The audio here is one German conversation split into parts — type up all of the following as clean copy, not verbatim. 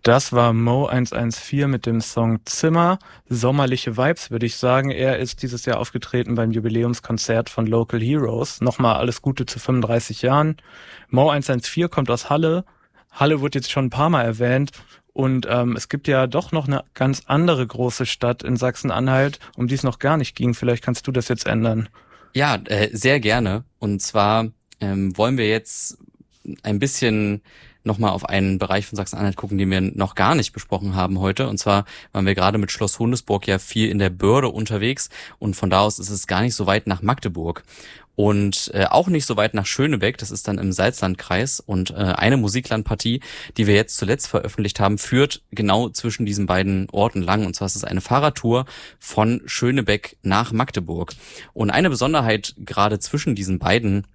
Das war Mo 114 mit dem Song Zimmer. Sommerliche Vibes, würde ich sagen. Er ist dieses Jahr aufgetreten beim Jubiläumskonzert von Local Heroes. Nochmal alles Gute zu 35 Jahren. Mo 114 kommt aus Halle. Halle wurde jetzt schon ein paar Mal erwähnt. Und es gibt ja doch noch eine ganz andere große Stadt in Sachsen-Anhalt, um die es noch gar nicht ging. Vielleicht kannst du das jetzt ändern. Ja, sehr gerne. Und zwar wollen wir jetzt ein bisschen nochmal auf einen Bereich von Sachsen-Anhalt gucken, den wir noch gar nicht besprochen haben heute. Und zwar waren wir gerade mit Schloss Hundesburg ja viel in der Börde unterwegs und von da aus ist es gar nicht so weit nach Magdeburg. Und auch nicht so weit nach Schönebeck, das ist dann im Salzlandkreis. Und eine Musiklandpartie, die wir jetzt zuletzt veröffentlicht haben, führt genau zwischen diesen beiden Orten lang. Und zwar ist es eine Fahrradtour von Schönebeck nach Magdeburg. Und eine Besonderheit gerade zwischen diesen beiden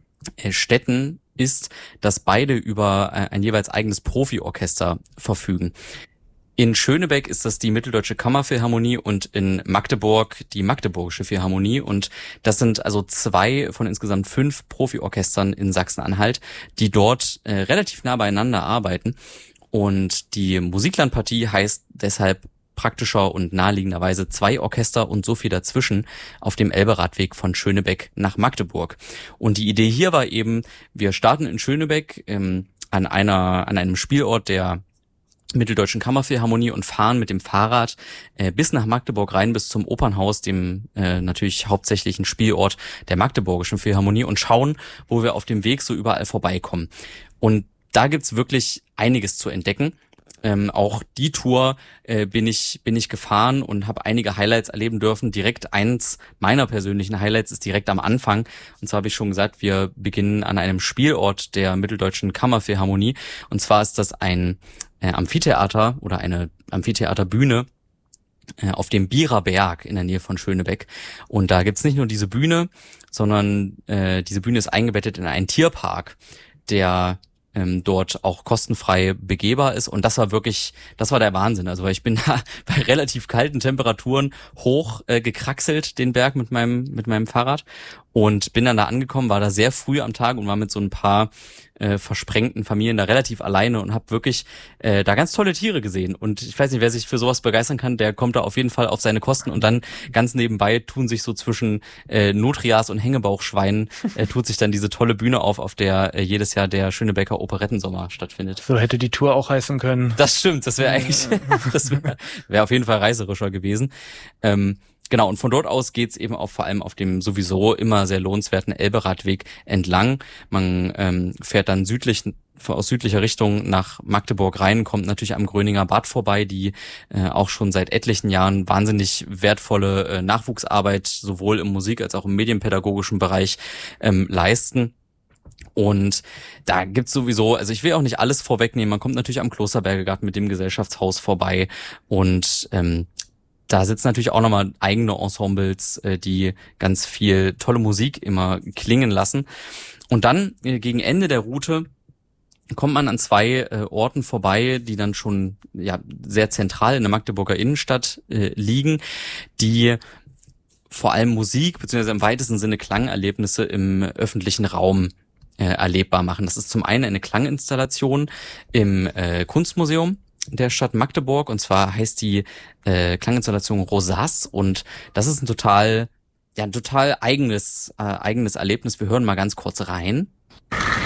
Städten ist, dass beide über ein jeweils eigenes Profiorchester verfügen. In Schönebeck ist das die Mitteldeutsche Kammerphilharmonie und in Magdeburg die Magdeburgische Philharmonie. Und das sind also 2 von insgesamt 5 Profiorchestern in Sachsen-Anhalt, die dort relativ nah beieinander arbeiten. Und die Musiklandpartie heißt deshalb praktischer und naheliegenderweise 2 Orchester und so viel dazwischen auf dem Elberadweg von Schönebeck nach Magdeburg. Und die Idee hier war eben, wir starten in Schönebeck an einem Spielort der Mitteldeutschen Kammerphilharmonie und fahren mit dem Fahrrad bis nach Magdeburg rein, bis zum Opernhaus, dem natürlich hauptsächlichen Spielort der Magdeburgischen Philharmonie und schauen, wo wir auf dem Weg so überall vorbeikommen. Und da gibt's wirklich einiges zu entdecken. Auch die Tour bin ich gefahren und habe einige Highlights erleben dürfen. Direkt eins meiner persönlichen Highlights ist direkt am Anfang. Und zwar habe ich schon gesagt, wir beginnen an einem Spielort der Mitteldeutschen Kammerphilharmonie. Und zwar ist das ein Amphitheater oder eine Amphitheaterbühne auf dem Bierer Berg in der Nähe von Schönebeck. Und da gibt's nicht nur diese Bühne, sondern diese Bühne ist eingebettet in einen Tierpark, der dort auch kostenfrei begehbar ist und das war der Wahnsinn. Also weil ich bin da bei relativ kalten Temperaturen hoch gekraxelt den Berg mit meinem Fahrrad und bin dann da angekommen, war da sehr früh am Tag und war mit so ein paar versprengten Familien da relativ alleine und habe wirklich da ganz tolle Tiere gesehen. Und ich weiß nicht, wer sich für sowas begeistern kann, der kommt da auf jeden Fall auf seine Kosten und dann ganz nebenbei tun sich so zwischen Nutrias und Hängebauchschweinen tut sich dann diese tolle Bühne auf der jedes Jahr der Schönebecker Operettensommer stattfindet. So hätte die Tour auch heißen können. Das stimmt, das wäre eigentlich, das wäre auf jeden Fall reißerischer gewesen. Genau, und von dort aus geht's eben auch vor allem auf dem sowieso immer sehr lohnenswerten Elberadweg entlang. Man fährt dann aus südlicher Richtung nach Magdeburg rein, kommt natürlich am Gröninger Bad vorbei, die auch schon seit etlichen Jahren wahnsinnig wertvolle Nachwuchsarbeit sowohl im Musik- als auch im medienpädagogischen Bereich leisten. Und da gibt's sowieso, also ich will auch nicht alles vorwegnehmen, man kommt natürlich am Klosterberger Garten mit dem Gesellschaftshaus vorbei und da sitzen natürlich auch nochmal eigene Ensembles, die ganz viel tolle Musik immer klingen lassen. Und dann gegen Ende der Route kommt man an 2 Orten vorbei, die dann schon ja sehr zentral in der Magdeburger Innenstadt liegen, die vor allem Musik bzw. im weitesten Sinne Klangerlebnisse im öffentlichen Raum erlebbar machen. Das ist zum einen eine Klanginstallation im Kunstmuseum der Stadt Magdeburg und zwar heißt die Klanginstallation Rosas und das ist ein total eigenes Erlebnis. Wir hören mal ganz kurz rein.